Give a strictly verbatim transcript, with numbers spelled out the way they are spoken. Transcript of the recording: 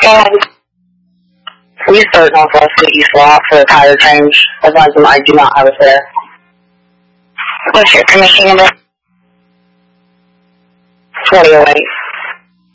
And we start on for a city swap for a tire change. Advise them I do not have a spare. What's your commission number? twenty oh eight.